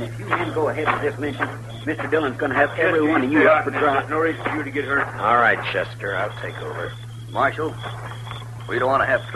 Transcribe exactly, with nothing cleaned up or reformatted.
And if you men go ahead with this mission, Mister Dillon's going to have every one of you up for trial. There's no reason for you to get hurt. All right, Chester, I'll take over. Marshal, we don't want to have trouble.